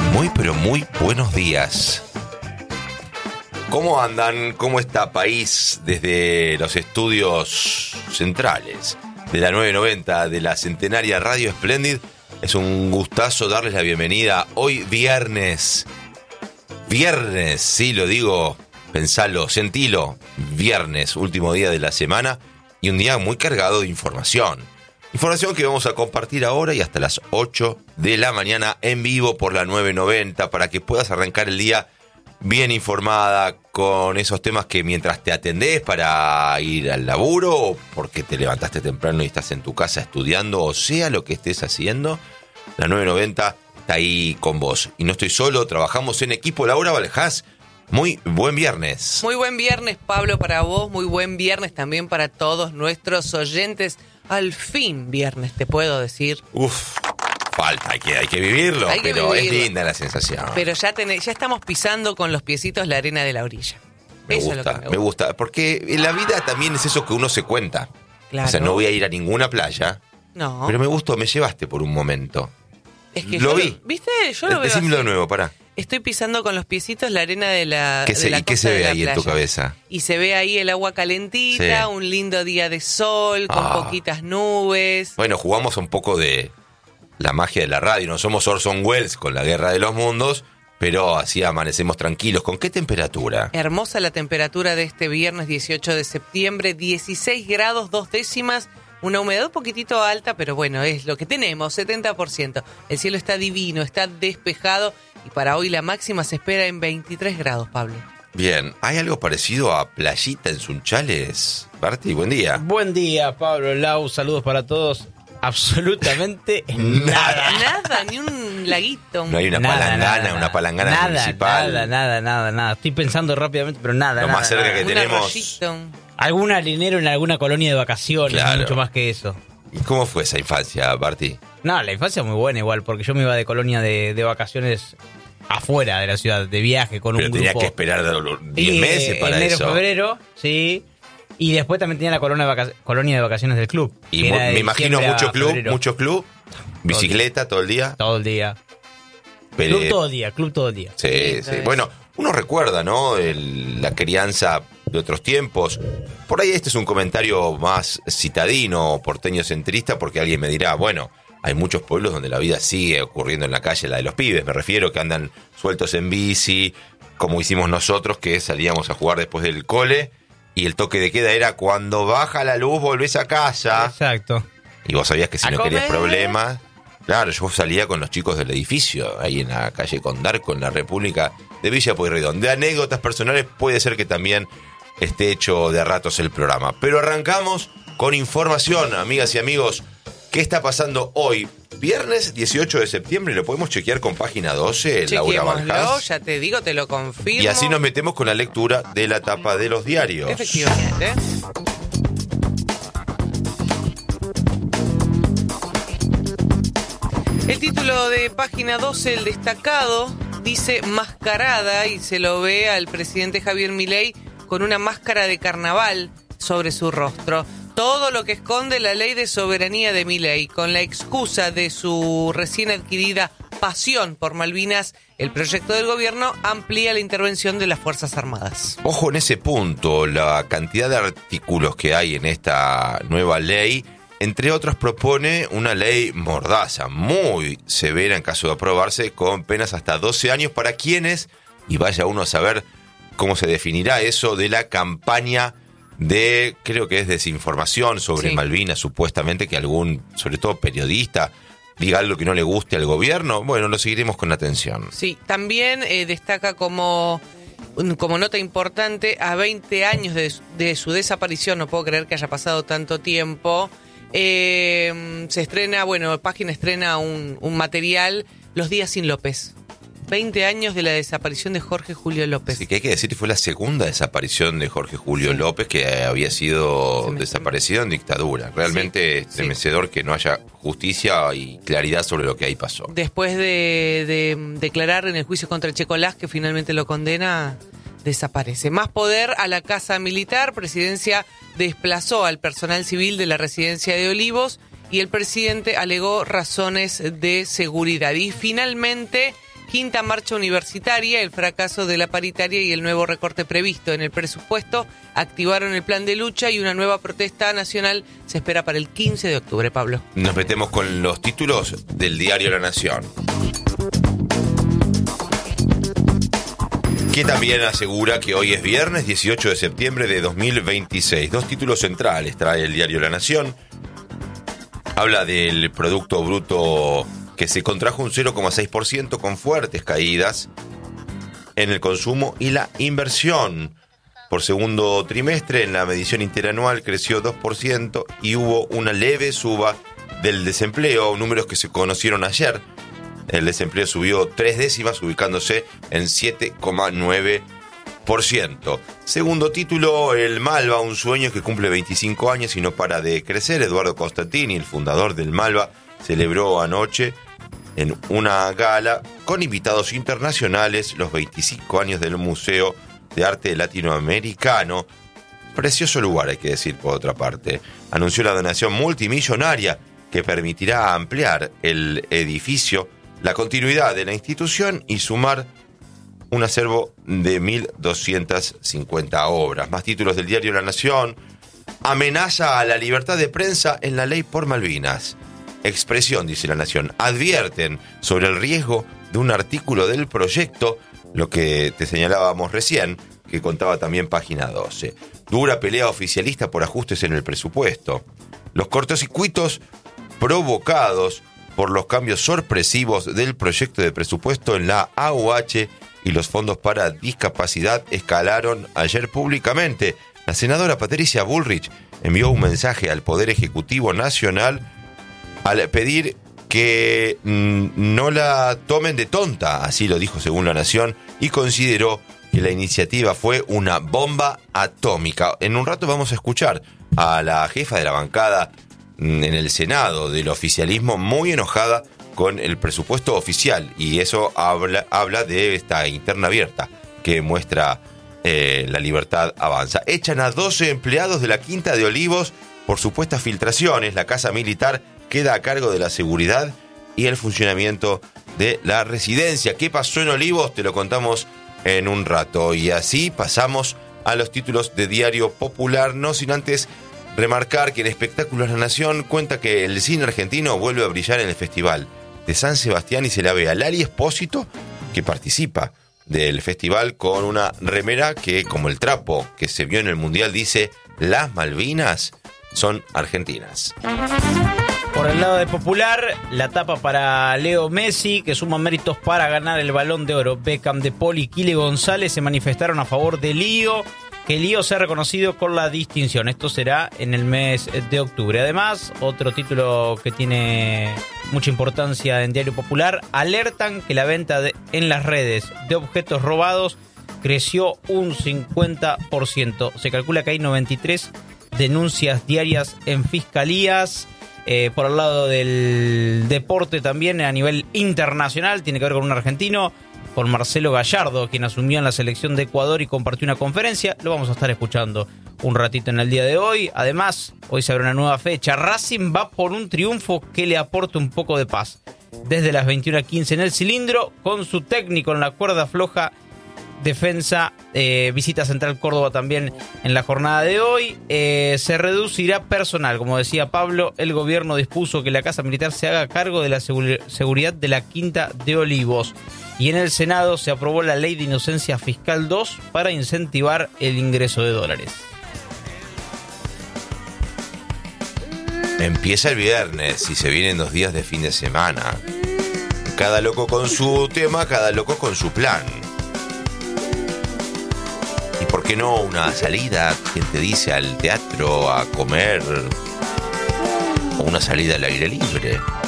Muy, pero muy buenos días. ¿Cómo andan? ¿Cómo está país desde los estudios centrales de la 990 de la Centenaria Radio Splendid? Es un gustazo darles la bienvenida hoy viernes. Viernes, sí, lo digo, pensalo, sentilo. Viernes, último día de la semana y un día muy cargado de información. Información que vamos a compartir ahora y hasta las 8 de la mañana en vivo por la 990 para que puedas arrancar el día bien informada con esos temas que mientras te atendés para ir al laburo o porque te levantaste temprano y estás en tu casa estudiando o sea lo que estés haciendo, la 990 está ahí con vos. Y no estoy solo, trabajamos en equipo. Laura Valejás, muy buen viernes. Muy buen viernes, Pablo, para vos. Muy buen viernes también para todos nuestros oyentes. Al fin viernes, te puedo decir. Falta, hay que vivirlo, pero es linda la sensación. Pero ya estamos pisando con los piecitos la arena de la orilla. Me gusta, porque en la vida también es eso que uno se cuenta. Claro. O sea, no voy a ir a ninguna playa, no. Pero me gustó, me llevaste por un momento. Es que lo vi. ¿Viste? Yo lo veo Decímelo así. de nuevo, pará. Estoy pisando con los piecitos la arena de la ¿Y qué se ve ahí en tu cabeza? Y se ve ahí el agua calentita, sí. Un lindo día de sol, con poquitas nubes. Bueno, jugamos un poco de la magia de la radio. No somos Orson Welles con la Guerra de los Mundos, pero así amanecemos tranquilos. ¿Con qué temperatura? Hermosa la temperatura de este viernes 18 de septiembre, 16 grados 2 décimas. Una humedad un poquitito alta, pero bueno, es lo que tenemos, 70%. El cielo está divino, está despejado y para hoy la máxima se espera en 23 grados, Pablo. Bien, ¿hay algo parecido a playita en Sunchales? Barty, buen día. Buen día, Pablo, Lau, saludos para todos. Absolutamente nada. Nada, ni un laguito. No hay una palangana municipal. Nada. Estoy pensando rápidamente, pero nada. Lo más cerca que tenemos. Arroyito. Algún harinero en alguna colonia de vacaciones, claro. Mucho más que eso. ¿Y cómo fue esa infancia, Barty? No, la infancia muy buena igual, porque yo me iba de colonia de vacaciones afuera de la ciudad, de viaje con un grupo. Pero tenía que esperar 10 meses para enero, eso. Febrero, sí. Y después también tenía la colonia de vacaciones del club. Y me imagino mucho club, bicicleta todo el día. Todo el día. Club todo el día. Sí. Bueno, uno recuerda, ¿no? La crianza de otros tiempos. Por ahí este es un comentario más citadino, porteño centrista, porque alguien me dirá, bueno, hay muchos pueblos donde la vida sigue ocurriendo en la calle, la de los pibes, me refiero, que andan sueltos en bici, como hicimos nosotros, que salíamos a jugar después del cole, y el toque de queda era cuando baja la luz volvés a casa. Exacto. Y vos sabías que si no querías comer. problemas... Claro, yo salía con los chicos del edificio, ahí en la calle Condarco, en la República de Villa Pueyrredón. De anécdotas personales puede ser que también esté hecho de ratos el programa. Pero arrancamos con información, amigas y amigos. ¿Qué está pasando hoy? Viernes 18 de septiembre, lo podemos chequear con página 12, Laura Valejás. Ya te digo, te lo confirmo. Y así nos metemos con la lectura de la tapa de los diarios. Efectivamente. El título de página 12, el destacado, dice mascarada y se lo ve al presidente Javier Milei con una máscara de carnaval sobre su rostro. Todo lo que esconde la ley de soberanía de Milei, con la excusa de su recién adquirida pasión por Malvinas, el proyecto del gobierno amplía la intervención de las Fuerzas Armadas. Ojo en ese punto, la cantidad de artículos que hay en esta nueva ley. Entre otros, propone una ley mordaza, muy severa en caso de aprobarse, con penas hasta 12 años para quienes, y vaya uno a saber cómo se definirá eso de la campaña de, creo que es desinformación sobre Malvinas, supuestamente que algún, sobre todo periodista, diga algo que no le guste al gobierno. Bueno, lo seguiremos con atención. Sí, también destaca como nota importante, a 20 años de su desaparición, no puedo creer que haya pasado tanto tiempo. Se estrena, Página estrena un material, Los días sin López. 20 años de la desaparición de Jorge Julio López. Sí, que hay que decir que fue la segunda desaparición de Jorge Julio López, que había sido desaparecido en dictadura. Realmente estremecedor que no haya justicia y claridad sobre lo que ahí pasó. Después de declarar en el juicio contra Checolás, que finalmente lo condena, desaparece. Más poder a la Casa Militar. Presidencia desplazó al personal civil de la residencia de Olivos y el presidente alegó razones de seguridad. Y finalmente quinta marcha universitaria, el fracaso de la paritaria y el nuevo recorte previsto en el presupuesto activaron el plan de lucha y una nueva protesta nacional se espera para el 15 de octubre, Pablo. Nos metemos con los títulos del diario La Nación, que también asegura que hoy es viernes 18 de septiembre de 2026. Dos títulos centrales trae el diario La Nación. Habla del Producto Bruto que se contrajo un 0,6% con fuertes caídas en el consumo y la inversión. Por segundo trimestre, en la medición interanual creció 2% y hubo una leve suba del desempleo, números que se conocieron ayer. El desempleo subió 3 décimas, ubicándose en 7,9%. Segundo título, el Malva, un sueño que cumple 25 años y no para de crecer. Eduardo Constantini, el fundador del Malva, celebró anoche en una gala con invitados internacionales los 25 años del Museo de Arte Latinoamericano. Precioso lugar, hay que decir, por otra parte. Anunció la donación multimillonaria que permitirá ampliar el edificio, la continuidad de la institución y sumar un acervo de 1.250 obras. Más títulos del diario La Nación. Amenaza a la libertad de prensa en la ley por Malvinas. Expresión, dice La Nación. Advierten sobre el riesgo de un artículo del proyecto, lo que te señalábamos recién, que contaba también Página 12. Dura pelea oficialista por ajustes en el presupuesto. Los cortocircuitos provocados por los cambios sorpresivos del proyecto de presupuesto en la AUH y los fondos para discapacidad escalaron ayer públicamente. La senadora Patricia Bullrich envió un mensaje al Poder Ejecutivo Nacional al pedir que no la tomen de tonta, así lo dijo según La Nación, y consideró que la iniciativa fue una bomba atómica. En un rato vamos a escuchar a la jefa de la bancada en el Senado del oficialismo muy enojada con el presupuesto oficial, y eso habla de esta interna abierta que muestra La Libertad Avanza. Echan a 12 empleados de la Quinta de Olivos por supuestas filtraciones. La Casa Militar queda a cargo de la seguridad y el funcionamiento de la residencia. ¿Qué pasó en Olivos? Te lo contamos en un rato. Y así pasamos a los títulos de Diario Popular, no sin antes remarcar que en Espectáculos La Nación cuenta que el cine argentino vuelve a brillar en el Festival de San Sebastián y se la ve a Lali Espósito, que participa del festival con una remera que, como el trapo que se vio en el Mundial, dice: las Malvinas son argentinas. Por el lado de Popular, la tapa para Leo Messi, que suma méritos para ganar el Balón de Oro. Beckham, De Paul y Kile González se manifestaron a favor de Lío, que Lío sea reconocido con la distinción. Esto será en el mes de octubre. Además, otro título que tiene mucha importancia en Diario Popular: alertan que la venta en las redes de objetos robados creció un 50%. Se calcula que hay 93 denuncias diarias en fiscalías. Por el lado del deporte también a nivel internacional, tiene que ver con un argentino, con Marcelo Gallardo, quien asumió en la selección de Ecuador y compartió una conferencia. Lo vamos a estar escuchando un ratito en el día de hoy. Además, hoy se abre una nueva fecha. Racing va por un triunfo que le aporte un poco de paz. Desde las 21:15 en el Cilindro, con su técnico en la cuerda floja, Defensa, visita Central Córdoba también en la jornada de hoy. Se reducirá personal, como decía Pablo. El gobierno dispuso que la Casa Militar se haga cargo de la seguridad de la Quinta de Olivos. Y en el Senado se aprobó la Ley de Inocencia Fiscal 2 para incentivar el ingreso de dólares. Empieza el viernes y se vienen 2 días de fin de semana. Cada loco con su tema, cada loco con su plan. ¿Y por qué no una salida, quien te dice, al teatro, a comer? O una salida al aire libre.